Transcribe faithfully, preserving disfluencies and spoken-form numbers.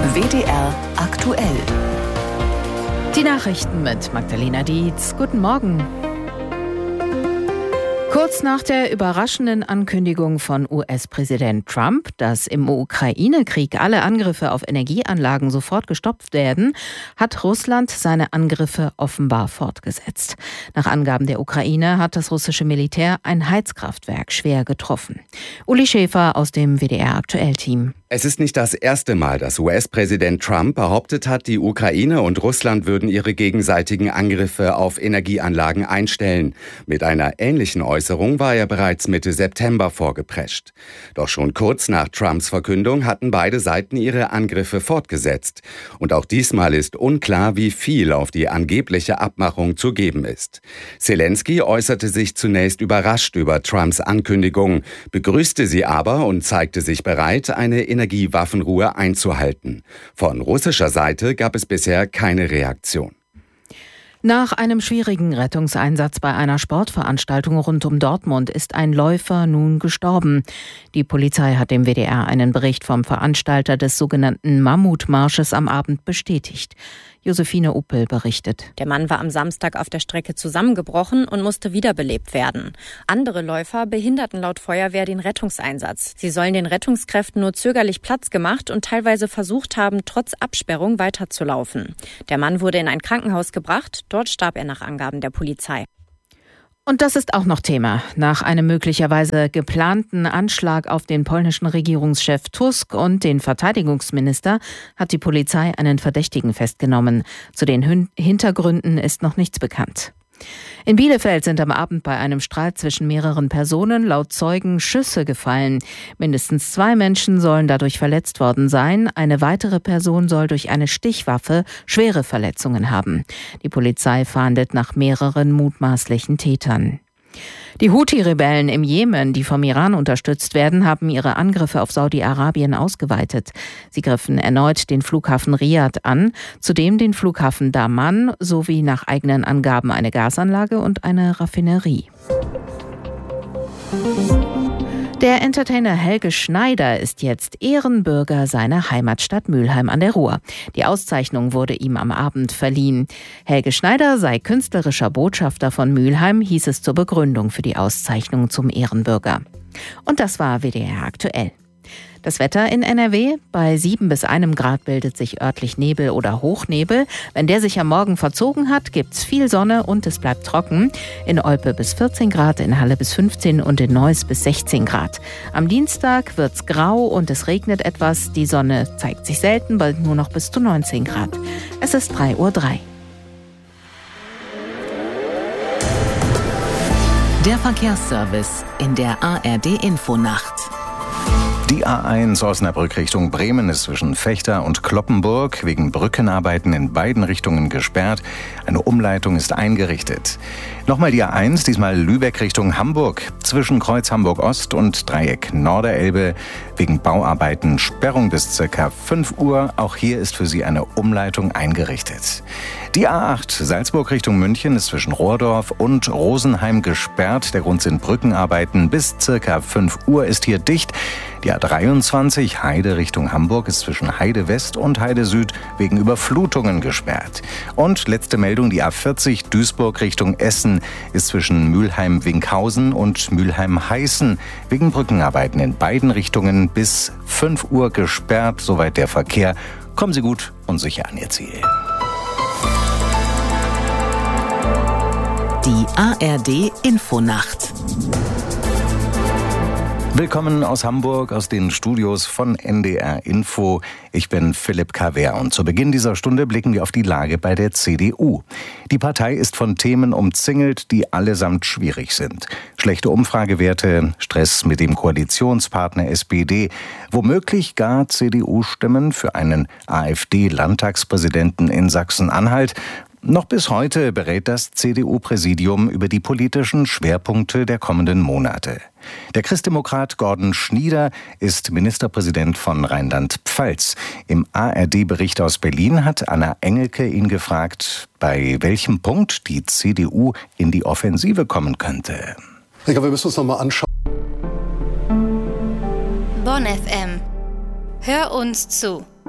W D R aktuell. Die Nachrichten mit Magdalena Dietz. Guten Morgen. Kurz nach der überraschenden Ankündigung von U S-Präsident Trump, dass im Ukraine-Krieg alle Angriffe auf Energieanlagen sofort gestoppt werden, hat Russland seine Angriffe offenbar fortgesetzt. Nach Angaben der Ukraine hat das russische Militär ein Heizkraftwerk schwer getroffen. Uli Schäfer aus dem W D R-Aktuell-Team. Es ist nicht das erste Mal, dass U S-Präsident Trump behauptet hat, die Ukraine und Russland würden ihre gegenseitigen Angriffe auf Energieanlagen einstellen. Mit einer ähnlichen Äußerung war er bereits Mitte September vorgeprescht. Doch schon kurz nach Trumps Verkündung hatten beide Seiten ihre Angriffe fortgesetzt. Und auch diesmal ist unklar, wie viel auf die angebliche Abmachung zu geben ist. Zelensky äußerte sich zunächst überrascht über Trumps Ankündigung, begrüßte sie aber und zeigte sich bereit, eine Energiewaffenruhe einzuhalten. Von russischer Seite gab es bisher keine Reaktion. Nach einem schwierigen Rettungseinsatz bei einer Sportveranstaltung rund um Dortmund ist ein Läufer nun gestorben. Die Polizei hat dem W D R einen Bericht vom Veranstalter des sogenannten Mammutmarsches am Abend bestätigt. Josephine Uppel berichtet. Der Mann war am Samstag auf der Strecke zusammengebrochen und musste wiederbelebt werden. Andere Läufer behinderten laut Feuerwehr den Rettungseinsatz. Sie sollen den Rettungskräften nur zögerlich Platz gemacht und teilweise versucht haben, trotz Absperrung weiterzulaufen. Der Mann wurde in ein Krankenhaus gebracht. Dort starb er nach Angaben der Polizei. Und das ist auch noch Thema. Nach einem möglicherweise geplanten Anschlag auf den polnischen Regierungschef Tusk und den Verteidigungsminister hat die Polizei einen Verdächtigen festgenommen. Zu den Hin- Hintergründen ist noch nichts bekannt. In Bielefeld sind am Abend bei einem Streit zwischen mehreren Personen laut Zeugen Schüsse gefallen. Mindestens zwei Menschen sollen dadurch verletzt worden sein. Eine weitere Person soll durch eine Stichwaffe schwere Verletzungen haben. Die Polizei fahndet nach mehreren mutmaßlichen Tätern. Die Houthi-Rebellen im Jemen, die vom Iran unterstützt werden, haben ihre Angriffe auf Saudi-Arabien ausgeweitet. Sie griffen erneut den Flughafen Riad an, zudem den Flughafen Daman sowie nach eigenen Angaben eine Gasanlage und eine Raffinerie. Der Entertainer Helge Schneider ist jetzt Ehrenbürger seiner Heimatstadt Mülheim an der Ruhr. Die Auszeichnung wurde ihm am Abend verliehen. Helge Schneider sei künstlerischer Botschafter von Mülheim, hieß es zur Begründung für die Auszeichnung zum Ehrenbürger. Und das war W D R aktuell. Das Wetter in N R W: Bei sieben bis einem Grad bildet sich örtlich Nebel oder Hochnebel. Wenn der sich am Morgen verzogen hat, gibt's viel Sonne und es bleibt trocken. In Olpe bis vierzehn Grad, in Halle bis fünfzehn und in Neuss bis sechzehn Grad. Am Dienstag wird's grau und es regnet etwas. Die Sonne zeigt sich selten, bald nur noch bis zu neunzehn Grad. Es ist drei Uhr drei. Der Verkehrsservice in der A R D-Infonacht. Die A eins Osnabrück Richtung Bremen ist zwischen Vechta und Cloppenburg wegen Brückenarbeiten in beiden Richtungen gesperrt. Eine Umleitung ist eingerichtet. Nochmal die A eins, diesmal Lübeck Richtung Hamburg. Zwischen Kreuz Hamburg Ost und Dreieck Norderelbe wegen Bauarbeiten Sperrung bis ca. fünf Uhr. Auch hier ist für Sie eine Umleitung eingerichtet. Die A acht Salzburg Richtung München ist zwischen Rohrdorf und Rosenheim gesperrt. Der Grund sind Brückenarbeiten. Bis ca. fünf Uhr ist hier dicht. Die A dreiundzwanzig Heide Richtung Hamburg ist zwischen Heide West und Heide Süd wegen Überflutungen gesperrt. Und letzte Meldung, die A vierzig Duisburg Richtung Essen ist zwischen Mülheim-Winkhausen und Mülheim-Heißen wegen Brückenarbeiten in beiden Richtungen bis fünf Uhr gesperrt. Soweit der Verkehr. Kommen Sie gut und sicher an Ihr Ziel. Die A R D-Infonacht. Willkommen aus Hamburg, aus den Studios von N D R Info. Ich bin Philipp Kaver und zu Beginn dieser Stunde blicken wir auf die Lage bei der C D U. Die Partei ist von Themen umzingelt, die allesamt schwierig sind. Schlechte Umfragewerte, Stress mit dem Koalitionspartner S P D, womöglich gar C D U-Stimmen für einen AfD-Landtagspräsidenten in Sachsen-Anhalt. Noch bis heute berät das C D U-Präsidium über die politischen Schwerpunkte der kommenden Monate. Der Christdemokrat Gordon Schnieder ist Ministerpräsident von Rheinland-Pfalz. Im A R D-Bericht aus Berlin hat Anna Engelke ihn gefragt, bei welchem Punkt die C D U in die Offensive kommen könnte. Ich glaube, wir müssen uns noch mal anschauen. Bonn F M. Hör uns zu.